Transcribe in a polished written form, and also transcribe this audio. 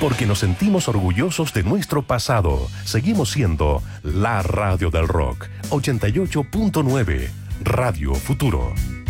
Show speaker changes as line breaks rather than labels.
Porque nos sentimos orgullosos de nuestro pasado. Seguimos siendo la radio del rock. 88.9 Radio Futuro.